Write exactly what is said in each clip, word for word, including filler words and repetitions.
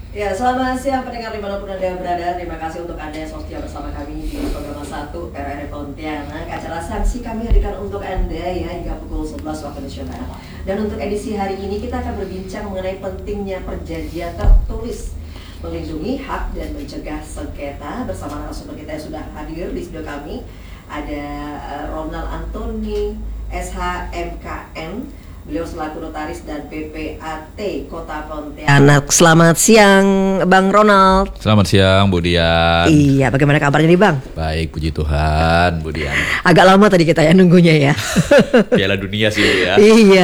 Ya, selamat siang pendengar dimanapun Anda berada. Terima kasih untuk Anda yang setia bersama kami di program satu R R Pontianak. Acara Saksi kami hadirkan untuk Anda ya hingga pukul sebelas waktu Indonesia Barat. Dan untuk edisi hari ini kita akan berbincang mengenai pentingnya perjanjian tertulis melindungi hak dan mencegah sengketa. Bersama narasumber kita yang sudah hadir di studio kami ada Ronald Antoni S H M K N. Beliau selaku notaris dan P P A T Kota Pontianak. Selamat siang Bang Ronald. Selamat siang Bu Dian. Iya, bagaimana kabarnya nih Bang? Baik, puji Tuhan Bu Dian. Agak lama tadi kita ya nunggunya ya. Piala dunia sih Bu ya. Iya.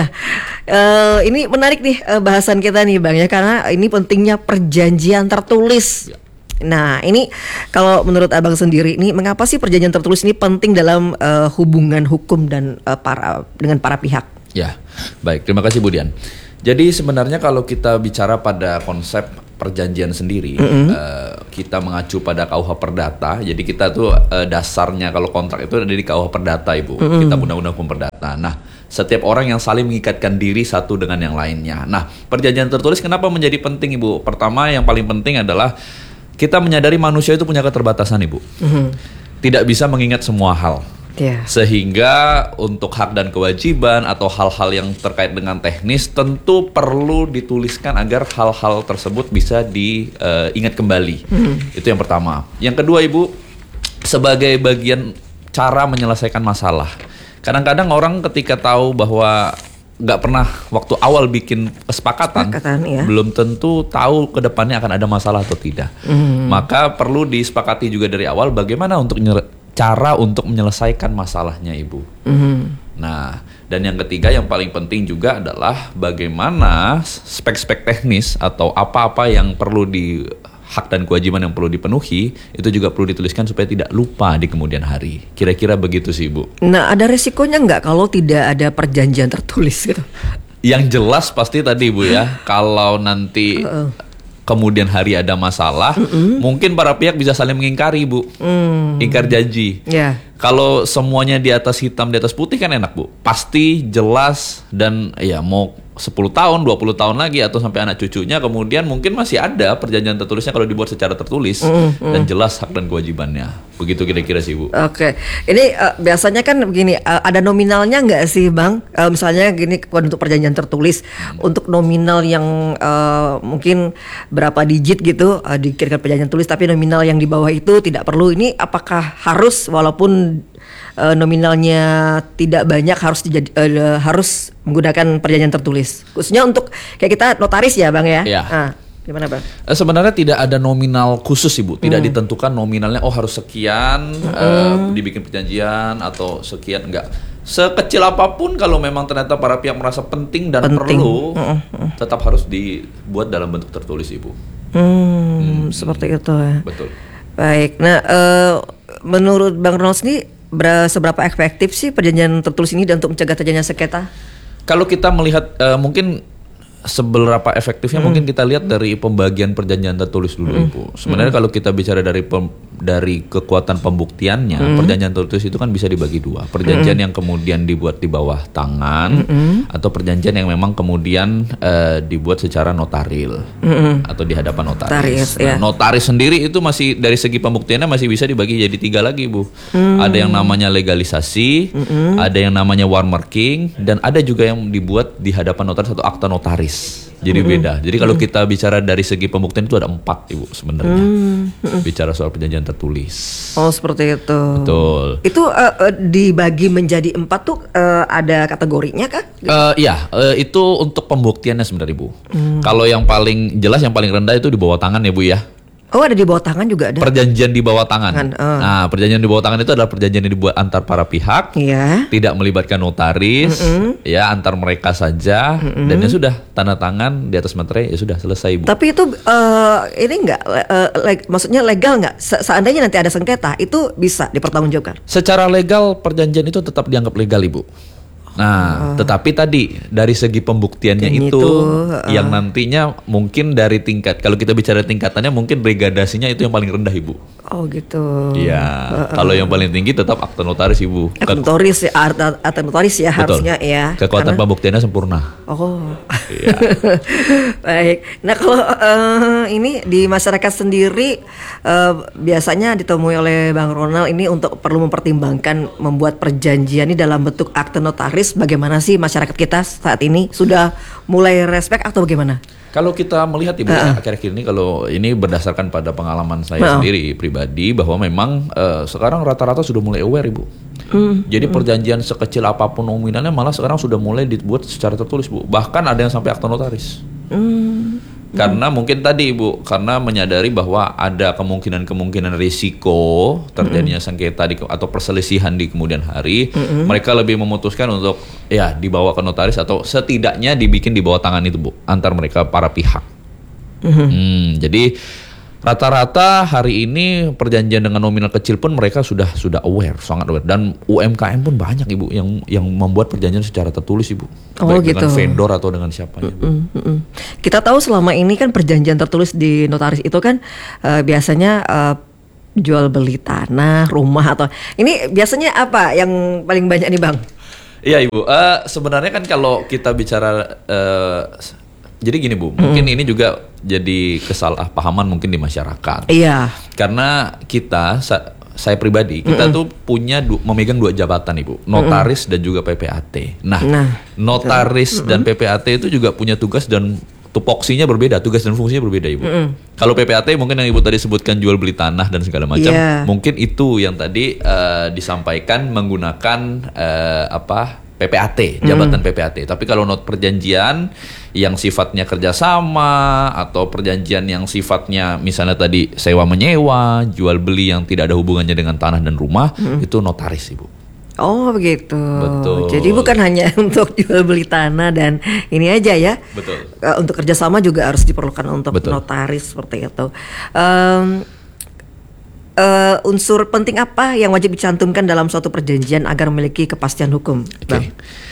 Uh, ini menarik nih uh, bahasan kita nih Bang ya, karena ini pentingnya perjanjian tertulis. Ya. Nah ini kalau menurut Abang sendiri nih, mengapa sih perjanjian tertulis ini penting dalam uh, hubungan hukum dan uh, para dengan para pihak? Ya, baik. Terima kasih Bu Dian. Jadi sebenarnya kalau kita bicara pada konsep perjanjian sendiri, mm-hmm. uh, kita mengacu pada K U H Perdata. Jadi kita tuh uh, dasarnya kalau kontrak itu ada di K U H Perdata, Ibu. Mm-hmm. Kita Undang-Undang Hukum Perdata. Nah, setiap orang yang saling mengikatkan diri satu dengan yang lainnya. Nah, perjanjian tertulis kenapa menjadi penting, Ibu? Pertama, yang paling penting adalah kita menyadari manusia itu punya keterbatasan, Ibu. Mm-hmm. Tidak bisa mengingat semua hal. Yeah. Sehingga untuk hak dan kewajiban atau hal-hal yang terkait dengan teknis tentu perlu dituliskan agar hal-hal tersebut bisa diingat uh, kembali. Mm. Itu yang pertama. Yang kedua, Ibu, sebagai bagian cara menyelesaikan masalah. Kadang-kadang orang ketika tahu bahwa nggak pernah waktu awal bikin kesepakatan, ya. Belum tentu tahu ke depannya akan ada masalah atau tidak. Mm. Maka perlu disepakati juga dari awal bagaimana untuk nyere- cara untuk menyelesaikan masalahnya, Ibu. Mm-hmm. Nah, dan yang ketiga yang paling penting juga adalah bagaimana spek-spek teknis atau apa-apa yang perlu di hak dan kewajiban yang perlu dipenuhi itu juga perlu dituliskan supaya tidak lupa di kemudian hari. Kira-kira begitu sih, Ibu. Nah, ada resikonya nggak kalau tidak ada perjanjian tertulis gitu? Yang jelas pasti tadi, Bu ya, kalau nanti uh-uh. kemudian hari ada masalah, mm-hmm. mungkin para pihak bisa saling mengingkari, Bu. Mm. Ingkar janji. Yeah. Kalau semuanya di atas hitam, di atas putih kan enak, Bu. Pasti jelas dan ya mau sepuluh tahun, dua puluh tahun lagi atau sampai anak cucunya kemudian mungkin masih ada perjanjian tertulisnya kalau dibuat secara tertulis mm-hmm. dan jelas hak dan kewajibannya. Begitu kira-kira sih, Bu. Oke. Okay. Ini uh, biasanya kan begini, uh, ada nominalnya nggak sih, Bang? Uh, misalnya gini, untuk perjanjian tertulis, hmm. untuk nominal yang uh, mungkin berapa digit gitu uh, dikirimkan perjanjian tulis, tapi nominal yang di bawah itu tidak perlu. Ini apakah harus walaupun uh, nominalnya tidak banyak harus dijadi, uh, harus menggunakan perjanjian tertulis? Khususnya untuk kayak kita notaris ya, Bang ya? Iya. Nah, gimana, Bang? Sebenarnya tidak ada nominal khusus, Ibu. Tidak hmm. ditentukan nominalnya, oh harus sekian hmm. uh, dibikin perjanjian atau sekian, enggak. Sekecil apapun kalau memang ternyata para pihak merasa penting dan penting. perlu, hmm. tetap harus dibuat dalam bentuk tertulis, Ibu. Hmm, hmm. Seperti itu ya. Betul. Baik. Nah, uh, menurut Bang Ronald ini seberapa efektif sih perjanjian tertulis ini dan untuk mencegah terjadinya sengketa? Kalau kita melihat uh, mungkin seberapa efektifnya hmm. mungkin kita lihat dari pembagian perjanjian tertulis dulu, hmm. Ibu. Sebenarnya hmm. kalau kita bicara dari pem, dari kekuatan pembuktiannya, hmm. perjanjian tertulis itu kan bisa dibagi dua. Perjanjian hmm. yang kemudian dibuat di bawah tangan hmm. atau perjanjian yang memang kemudian uh, dibuat secara notaril hmm. atau di hadapan notaris. Notaris, nah, ya. Notaris sendiri itu masih dari segi pembuktiannya masih bisa dibagi jadi tiga lagi, Bu. Hmm. Ada yang namanya legalisasi, hmm. ada yang namanya warmarking, dan ada juga yang dibuat di hadapan notaris atau akta notaris. Jadi mm-hmm. beda. Jadi kalau mm-hmm. kita bicara dari segi pembuktian itu ada empat, Ibu, sebenarnya. Mm-hmm. Bicara soal perjanjian tertulis. Oh, seperti itu. Betul. Itu uh, uh, dibagi menjadi empat tuh uh, ada kategorinya kah? Uh, iya, uh, itu untuk pembuktiannya sebenarnya, Ibu. Mm. Kalau yang paling jelas, yang paling rendah itu di bawah tangan ya, Bu ya. Oh, ada di bawah tangan juga ada. Perjanjian di bawah tangan. tangan uh. Nah, perjanjian di bawah tangan itu adalah perjanjian yang dibuat antar para pihak, yeah. tidak melibatkan notaris, mm-hmm. ya antar mereka saja, mm-hmm. dan ya sudah tanda tangan di atas materai, ya sudah selesai, Bu. Tapi itu uh, ini enggak, uh, leg, maksudnya legal nggak? Se- seandainya nanti ada sengketa, itu bisa dipertanggungjawabkan? Secara legal perjanjian itu tetap dianggap legal, Ibu. Nah, oh. tetapi tadi dari segi pembuktiannya itu, itu uh. yang nantinya mungkin dari tingkat, kalau kita bicara tingkatannya mungkin regadasinya itu yang paling rendah Ibu. Oh gitu. Iya. Uh, uh. Kalau yang paling tinggi tetap akte notaris Ibu. Akte notaris ya, akte notaris ya. Betul. Harusnya ya. Kekuatan karena... pembuktiannya sempurna. Oh. Iya. Baik. Nah kalau uh, ini di masyarakat sendiri uh, biasanya ditemui oleh Bang Ronald ini untuk perlu mempertimbangkan membuat perjanjian ini dalam bentuk akte notaris. Bagaimana sih masyarakat kita saat ini sudah mulai respect atau bagaimana? Kalau kita melihat Ibu uh-uh. akhir-akhir ini, kalau ini berdasarkan pada pengalaman saya uh-uh. sendiri pribadi bahwa memang uh, sekarang rata-rata sudah mulai aware Ibu. Hmm. Jadi perjanjian sekecil apapun nominalnya malah sekarang sudah mulai dibuat secara tertulis Bu. Bahkan ada yang sampai akte notaris. Hmm. Karena mungkin tadi Ibu, karena menyadari bahwa ada kemungkinan-kemungkinan risiko terjadinya mm-hmm. sengketa di, atau perselisihan di kemudian hari, mm-hmm. mereka lebih memutuskan untuk ya dibawa ke notaris atau setidaknya dibikin di bawah tangan itu Bu, antar mereka para pihak. Mm-hmm. Hmm, jadi rata-rata hari ini perjanjian dengan nominal kecil pun mereka sudah sudah aware, sangat aware, dan U M K M pun banyak Ibu yang yang membuat perjanjian secara tertulis Ibu, oh, baik gitu. dengan vendor atau dengan siapa. Mm-mm, mm-mm. Kita tahu selama ini kan perjanjian tertulis di notaris itu kan uh, biasanya uh, jual beli tanah, rumah atau ini biasanya apa yang paling banyak nih Bang? Iya Ibu, uh, sebenarnya kan kalau kita bicara uh, jadi gini Bu, mungkin mm. ini juga jadi kesalahpahaman mungkin di masyarakat. Iya. Karena kita, sa- saya pribadi, kita mm-mm. tuh punya du- memegang dua jabatan Ibu, notaris mm-mm. dan juga P P A T. Nah, nah notaris mm-mm. dan P P A T itu juga punya tugas dan tupoksinya berbeda, tugas dan fungsinya berbeda Ibu. Mm-mm. Kalau P P A T mungkin yang Ibu tadi sebutkan jual beli tanah dan segala macam, yeah. mungkin itu yang tadi uh, disampaikan menggunakan uh, apa? P P A T, jabatan hmm. P P A T. Tapi kalau not perjanjian yang sifatnya kerjasama atau perjanjian yang sifatnya misalnya tadi sewa menyewa, jual beli yang tidak ada hubungannya dengan tanah dan rumah, hmm. itu notaris Ibu. Oh begitu. Betul. Jadi bukan hanya untuk jual beli tanah dan ini aja ya. Betul. Uh, untuk kerjasama juga harus diperlukan untuk Betul. notaris seperti itu. Um, Uh, unsur penting apa yang wajib dicantumkan dalam suatu perjanjian agar memiliki kepastian hukum? Oke. Okay.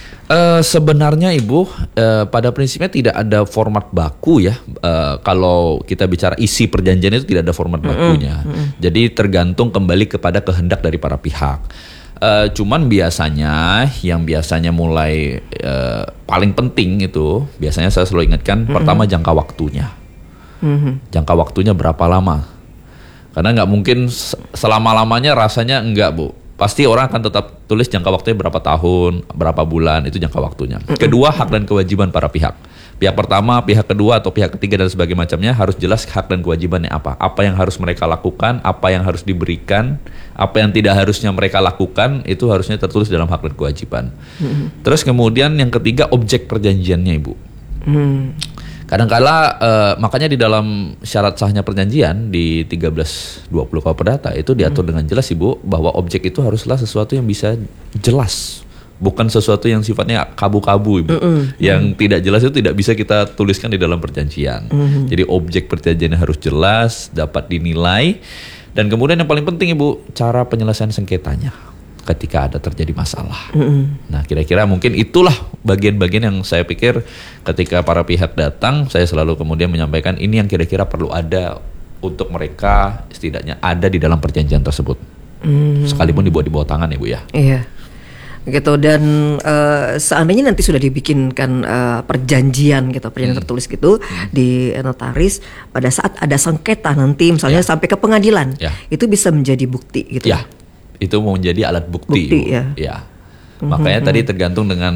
Uh, sebenarnya Ibu, uh, pada prinsipnya tidak ada format baku ya. Uh, kalau kita bicara isi perjanjian itu tidak ada format bakunya. Mm-hmm. Jadi tergantung kembali kepada kehendak dari para pihak. Uh, cuman biasanya yang biasanya mulai uh, paling penting itu biasanya saya selalu ingatkan, mm-hmm. pertama jangka waktunya. Mm-hmm. Jangka waktunya berapa lama? Karena nggak mungkin selama-lamanya rasanya enggak Bu. Pasti orang akan tetap tulis jangka waktunya berapa tahun, berapa bulan, itu jangka waktunya. Kedua, hak dan kewajiban para pihak. Pihak pertama, pihak kedua, atau pihak ketiga dan sebagainya macamnya harus jelas hak dan kewajibannya apa. Apa yang harus mereka lakukan, apa yang harus diberikan, apa yang tidak harusnya mereka lakukan, itu harusnya tertulis dalam hak dan kewajiban. Terus kemudian yang ketiga, objek perjanjiannya Ibu. Hmm. Kadang-kala uh, makanya di dalam syarat sahnya perjanjian di tiga belas dua puluh K U H Perdata itu diatur hmm. dengan jelas Ibu bahwa objek itu haruslah sesuatu yang bisa jelas, bukan sesuatu yang sifatnya kabu-kabu Ibu. Mm-hmm. Yang mm-hmm. tidak jelas itu tidak bisa kita tuliskan di dalam perjanjian. Mm-hmm. Jadi objek perjanjian harus jelas, dapat dinilai, dan kemudian yang paling penting Ibu, cara penyelesaian sengketanya ketika ada terjadi masalah. Mm-hmm. Nah, kira-kira mungkin itulah bagian-bagian yang saya pikir ketika para pihak datang, saya selalu kemudian menyampaikan ini yang kira-kira perlu ada untuk mereka setidaknya ada di dalam perjanjian tersebut. Mm-hmm. Sekalipun dibuat di bawah tangan ya Bu ya. Iya. Gitu, dan uh, seandainya nanti sudah dibikinkan uh, perjanjian gitu, perjanjian hmm. tertulis gitu hmm. di notaris, pada saat ada sengketa nanti misalnya ya. sampai ke pengadilan, ya. itu bisa menjadi bukti gitu. Ya. Itu mau menjadi alat bukti, bukti ya. ya. Mm-hmm. Makanya tadi tergantung dengan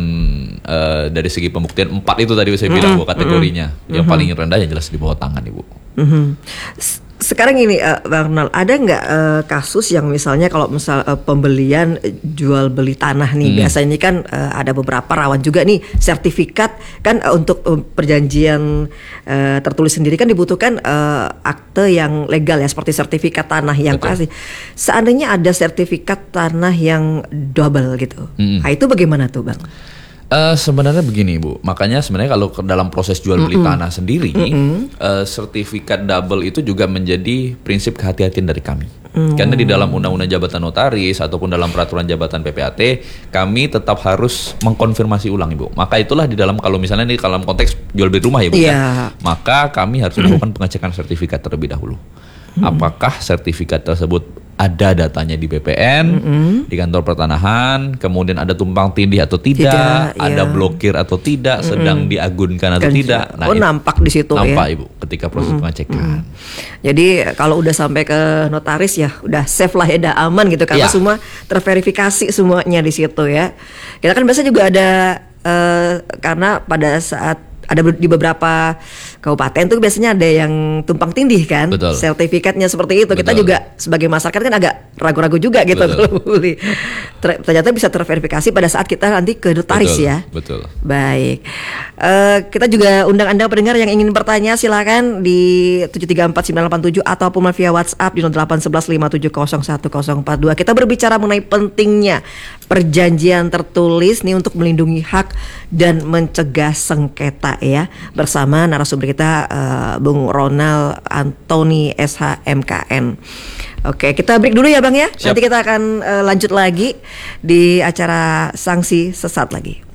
uh, dari segi pembuktian empat itu tadi saya bilang mm-hmm. Bu kategorinya. Mm-hmm. Yang paling rendah yang jelas di bawah tangan Ibu. Mm-hmm. Sekarang ini uh, Bang Ronald, ada nggak uh, kasus yang misalnya kalau misal uh, pembelian uh, jual beli tanah nih, hmm. biasanya kan uh, ada beberapa rawan juga nih sertifikat kan uh, untuk uh, perjanjian uh, tertulis sendiri kan dibutuhkan uh, akte yang legal ya, seperti sertifikat tanah yang Betul. pasti. Seandainya ada sertifikat tanah yang double gitu, hmm. nah itu bagaimana tuh Bang? Uh, sebenarnya begini Bu, makanya sebenarnya kalau ke dalam proses jual beli mm-hmm. tanah sendiri, mm-hmm. uh, sertifikat double itu juga menjadi prinsip kehati-hatian dari kami. Mm. Karena di dalam undang-undang jabatan notaris ataupun dalam peraturan jabatan P P A T, kami tetap harus mengkonfirmasi ulang Ibu. Maka itulah di dalam kalau misalnya ini dalam konteks jual beli rumah ya Bu, yeah. kan? Maka kami harus melakukan pengecekan sertifikat terlebih dahulu. Mm. Apakah sertifikat tersebut ada datanya di B P N, mm-hmm. di kantor pertanahan, kemudian ada tumpang tindih atau tidak, tidak ada iya. blokir atau tidak, mm-hmm. sedang diagunkan atau kan, tidak. Nah, oh itu, nampak di situ nampak, ya. Nampak Ibu ketika proses mm-hmm. pengecekan. Mm-hmm. Jadi kalau udah sampai ke notaris ya udah safe lah ya, udah aman gitu karena ya. semua terverifikasi semuanya di situ ya. Kita kan biasa juga ada uh, karena pada saat ada di beberapa kabupaten tuh biasanya ada yang tumpang tindih kan. Betul. Sertifikatnya seperti itu. Betul. Kita juga sebagai masyarakat kan agak ragu-ragu juga gitu kalau beli. Ternyata bisa terverifikasi pada saat kita nanti ke notaris. Betul. Ya. Betul. Baik. Uh, kita juga undang Anda pendengar yang ingin bertanya silakan di tujuh tiga empat sembilan delapan tujuh ataupun via WhatsApp di nol delapan satu satu lima tujuh nol satu nol empat dua. Kita berbicara mengenai pentingnya perjanjian tertulis nih untuk melindungi hak dan mencegah sengketa ya, bersama narasumber kita uh, Bung Ronald Antoni S H M K N. Oke, kita break dulu ya Bang ya. Siap. Nanti kita akan uh, lanjut lagi di acara sanksi sesaat lagi.